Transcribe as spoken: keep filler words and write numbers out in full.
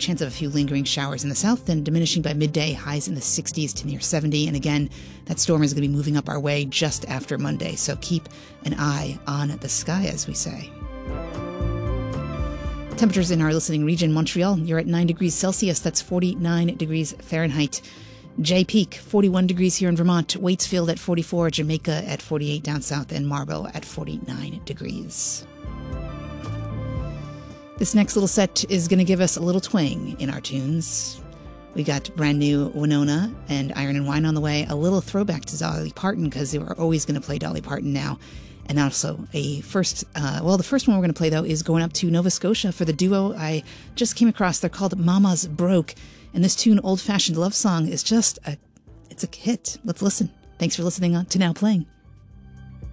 chance of a few lingering showers in the south, then diminishing by midday, highs in the sixties to near seventy. And again, that storm is going to be moving up our way just after Monday, so keep an eye on the sky, as we say. Temperatures in our listening region: Montreal, you're at nine degrees Celsius, that's forty-nine degrees Fahrenheit. Jay Peak, forty-one degrees here in Vermont. Waitsfield at forty-four, Jamaica at forty-eight down south, and Marble at forty-nine degrees. This next little set is going to give us a little twang in our tunes. We got brand new Winona and Iron and Wine on the way, a little throwback to Dolly Parton, because they were always going to play Dolly Parton now. And also a first, uh, well, the first one we're going to play, though, is going up to Nova Scotia for the duo I just came across. They're called Mama's Broke. And this tune, Old Fashioned Love Song, is just a, it's a hit. Let's listen. Thanks for listening on to Now Playing.